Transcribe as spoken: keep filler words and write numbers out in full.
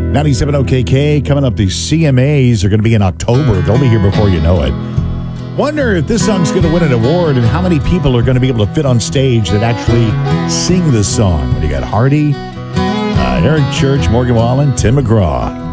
ninety-seven O K K, coming up, the C M As are going to be in October. They'll be here before you know it. Wonder if this song's going to win an award and how many people are going to be able to fit on stage that actually sing this song. When you got Hardy, uh, Eric Church, Morgan Wallen, Tim McGraw.